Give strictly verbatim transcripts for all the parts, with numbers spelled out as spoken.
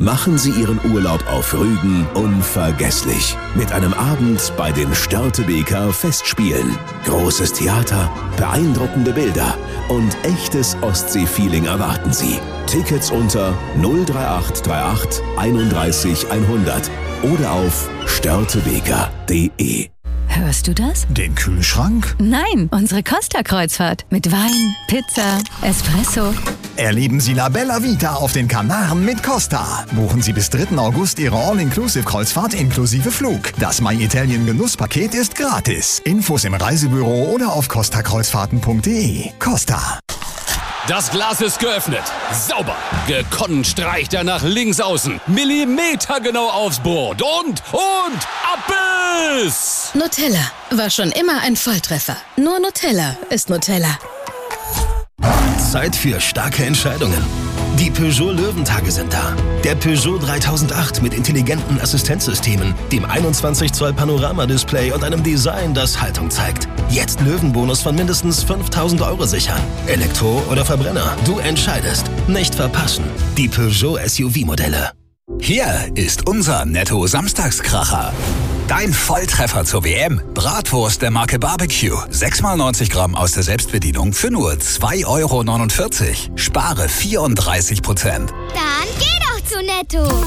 Machen Sie Ihren Urlaub auf Rügen unvergesslich. Mit einem Abend bei den Störtebeker Festspielen. Großes Theater, beeindruckende Bilder und echtes Ostsee-Feeling erwarten Sie. Tickets unter null drei acht drei acht einunddreißig hundert oder auf störtebeker punkt de. Hörst du das? Den Kühlschrank? Nein, unsere Costa-Kreuzfahrt. Mit Wein, Pizza, Espresso. Erleben Sie La Bella Vita auf den Kanaren mit Costa. Buchen Sie bis dritten August Ihre All-Inclusive-Kreuzfahrt inklusive Flug. Das My Italien Genusspaket ist gratis. Infos im Reisebüro oder auf costa kreuzfahrten punkt de. Costa. Das Glas ist geöffnet. Sauber. Gekonnt streicht er nach links außen. Millimetergenau aufs Brot. Und, und, Abbiss! Nutella war schon immer ein Volltreffer. Nur Nutella ist Nutella. Zeit für starke Entscheidungen. Die Peugeot Löwentage sind da. Der Peugeot dreitausendacht mit intelligenten Assistenzsystemen, dem einundzwanzig Zoll Panorama-Display und einem Design, das Haltung zeigt. Jetzt Löwenbonus von mindestens fünftausend Euro sichern. Elektro oder Verbrenner, du entscheidest. Nicht verpassen. Die Peugeot S U V-Modelle. Hier ist unser Netto-Samstagskracher. Dein Volltreffer zur W M. Bratwurst der Marke Barbecue. sechs mal neunzig Gramm aus der Selbstbedienung für nur zwei Euro neunundvierzig. Spare vierunddreißig Prozent. Dann geh doch zu Netto.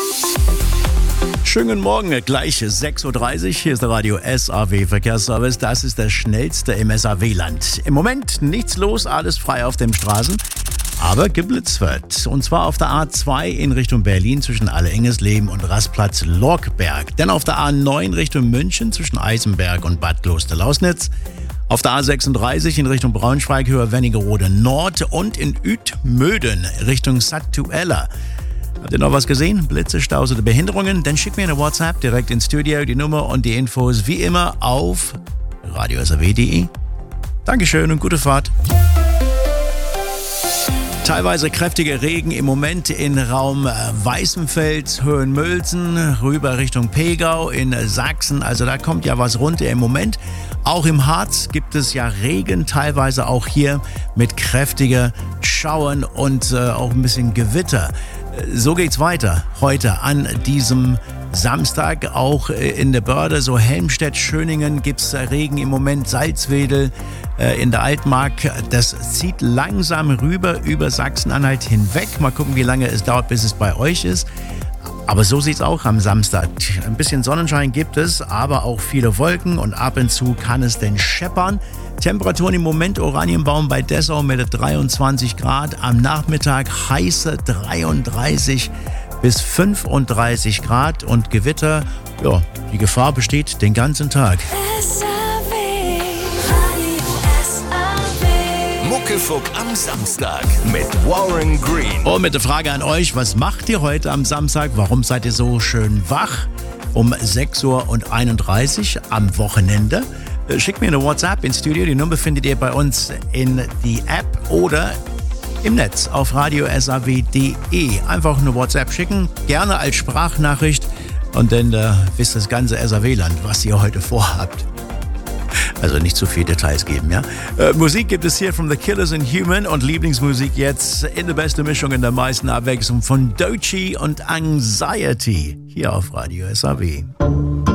Schönen guten Morgen, gleich sechs Uhr dreißig. Hier ist der Radio S A W Verkehrsservice. Das ist der schnellste im S A W-Land. Im Moment nichts los, alles frei auf den Straßen. Aber geblitzt wird. Und zwar auf der A zwei in Richtung Berlin zwischen Alle-Engesleben und Rastplatz Lorkberg. Dann auf der A neun Richtung München zwischen Eisenberg und Bad Kloster-Lausnitz. Auf der A sechsunddreißig in Richtung Braunschweig, Höhe Wernigerode Nord und in Uetmöden Richtung Sattuella. Habt ihr noch was gesehen? Blitze, Staus oder Behinderungen? Dann schickt mir eine WhatsApp direkt ins Studio, die Nummer und die Infos wie immer auf radio s a w punkt de. Dankeschön und gute Fahrt. Teilweise kräftiger Regen im Moment in Raum Weißenfels, Höhenmülsen, rüber Richtung Pegau in Sachsen. Also da kommt ja was runter im Moment. Auch im Harz gibt es ja Regen, teilweise auch hier mit kräftiger Schauern und äh, auch ein bisschen Gewitter. So geht's weiter heute an diesem Samstag. Auch in der Börde, so Helmstedt, Schöningen gibt's Regen im Moment, Salzwedel äh, in der Altmark. Das zieht langsam rüber über Sachsen-Anhalt hinweg. Mal gucken, wie lange es dauert, bis es bei euch ist. Aber so sieht's auch am Samstag. Ein bisschen Sonnenschein gibt es, aber auch viele Wolken und ab und zu kann es denn scheppern. Temperaturen im Moment Oranienbaum bei Dessau mit dreiundzwanzig Grad. Am Nachmittag heiße dreiunddreißig bis fünfunddreißig Grad und Gewitter. Ja, die Gefahr besteht den ganzen Tag. Muckefuck am Samstag mit Warren Green. Und mit der Frage an euch, was macht ihr heute am Samstag? Warum seid ihr so schön wach? Um sechs Uhr einunddreißig am Wochenende. Schickt mir eine WhatsApp ins Studio. Die Nummer findet ihr bei uns in die App oder im Netz auf radio s a w punkt de. Einfach eine WhatsApp schicken, gerne als Sprachnachricht und dann äh, wisst das ganze S A W-Land, was ihr heute vorhabt. Also nicht zu viel Details geben, ja. Äh, Musik gibt es hier von The Killers in Human und Lieblingsmusik jetzt in der besten Mischung, in der meisten Abwechslung von Doechii und Anxiety hier auf Radio S A W.